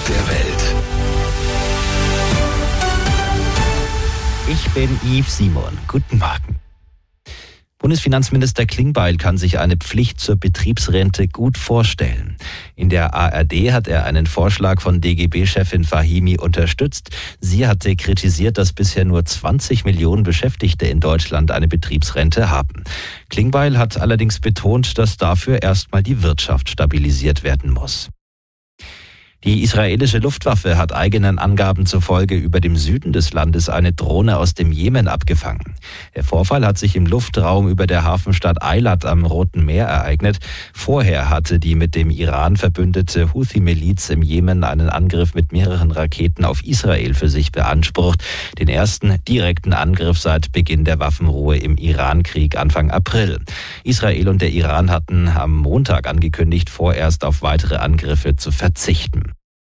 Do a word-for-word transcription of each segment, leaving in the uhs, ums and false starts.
der Welt. Ich bin Yves Simon. Guten Morgen. Bundesfinanzminister Klingbeil kann sich eine Pflicht zur Betriebsrente gut vorstellen. In der A R D hat er einen Vorschlag von D G B-Chefin Fahimi unterstützt. Sie hatte kritisiert, dass bisher nur zwanzig Millionen Beschäftigte in Deutschland eine Betriebsrente haben. Klingbeil hat allerdings betont, dass dafür erstmal die Wirtschaft stabilisiert werden muss. Die israelische Luftwaffe hat eigenen Angaben zufolge über dem Süden des Landes eine Drohne aus dem Jemen abgefangen. Der Vorfall hat sich im Luftraum über der Hafenstadt Eilat am Roten Meer ereignet. Vorher hatte die mit dem Iran verbündete Houthi-Miliz im Jemen einen Angriff mit mehreren Raketen auf Israel für sich beansprucht. Den ersten direkten Angriff seit Beginn der Waffenruhe im Iran-Krieg Anfang April. Israel und der Iran hatten am Montag angekündigt, vorerst auf weitere Angriffe zu verzichten.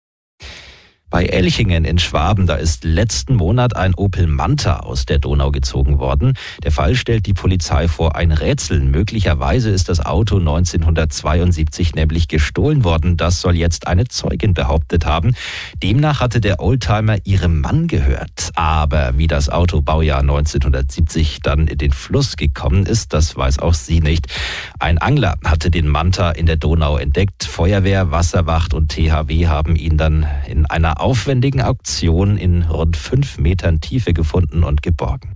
Bei Elchingen in Schwaben, da ist letzten Monat ein Opel Manta aus der Donau gezogen worden. Der Fall stellt die Polizei vor ein Rätsel. Möglicherweise ist das Auto neunzehnhundertzweiundsiebzig nämlich gestohlen worden. Das soll jetzt eine Zeugin behauptet haben. Demnach hatte der Oldtimer ihrem Mann gehört. Aber wie das Auto Baujahr neunzehnhundertsiebzig dann in den Fluss gekommen ist, das weiß auch sie nicht. Ein Angler hatte den Manta in der Donau entdeckt. Feuerwehr, Wasserwacht und T H W haben ihn dann in einer aufwendigen Auktion in rund fünf Metern Tiefe gefunden und geborgen.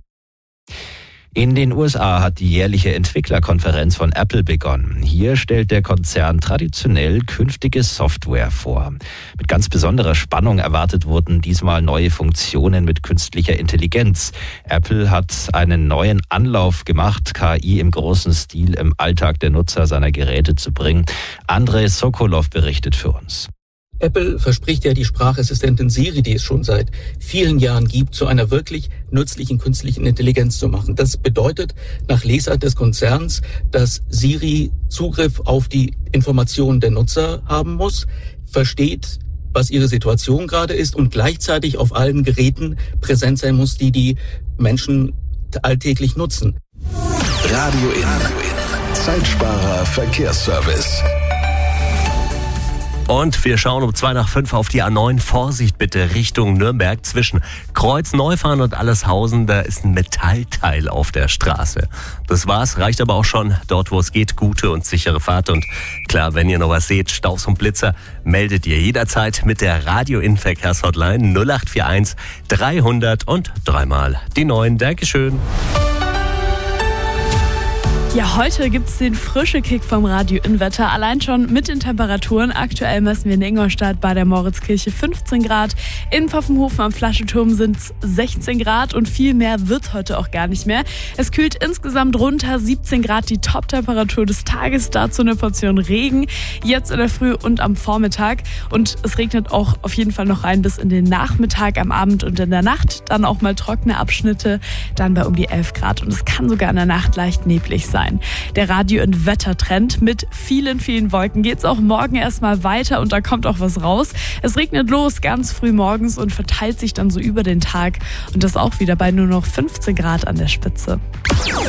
In den U S A hat die jährliche Entwicklerkonferenz von Apple begonnen. Hier stellt der Konzern traditionell künftige Software vor. Mit ganz besonderer Spannung erwartet wurden diesmal neue Funktionen mit künstlicher Intelligenz. Apple hat einen neuen Anlauf gemacht, K I im großen Stil im Alltag der Nutzer seiner Geräte zu bringen. Andrei Sokolov berichtet für uns. Apple verspricht ja die Sprachassistentin Siri, die es schon seit vielen Jahren gibt, zu einer wirklich nützlichen künstlichen Intelligenz zu machen. Das bedeutet nach Lesart des Konzerns, dass Siri Zugriff auf die Informationen der Nutzer haben muss, versteht, was ihre Situation gerade ist und gleichzeitig auf allen Geräten präsent sein muss, die die Menschen alltäglich nutzen. Radio In. Zeitsparer Verkehrsservice. Und wir schauen um zwei nach fünf auf die A neun. Vorsicht bitte Richtung Nürnberg zwischen Kreuz-Neufahren und Allershausen. Da ist ein Metallteil auf der Straße. Das war's, reicht aber auch schon. Dort, wo es geht, gute und sichere Fahrt. Und klar, wenn ihr noch was seht, Staus und Blitzer, meldet ihr jederzeit mit der Radio-In-Verkehrshotline null acht vier eins dreihundert und dreimal die neun. Dankeschön. Ja, heute gibt's den frischen Kick vom Radio-In-Wetter. Allein schon mit den Temperaturen. Aktuell messen wir in Ingolstadt bei der Moritzkirche fünfzehn Grad. In Pfaffenhofen am Flaschenturm sind's sechzehn Grad und viel mehr wird's heute auch gar nicht mehr. Es kühlt insgesamt runter, siebzehn Grad die Top-Temperatur des Tages. Dazu eine Portion Regen, jetzt in der Früh und am Vormittag. Und es regnet auch auf jeden Fall noch rein bis in den Nachmittag, am Abend und in der Nacht. Dann auch mal trockene Abschnitte, dann bei um die elf Grad. Und es kann sogar in der Nacht leicht neblig sein. Der Radio-In-Wettertrend mit vielen, vielen Wolken geht's auch morgen erstmal weiter und da kommt auch was raus. Es regnet los ganz früh morgens und verteilt sich dann so über den Tag und das auch wieder bei nur noch fünfzehn Grad an der Spitze.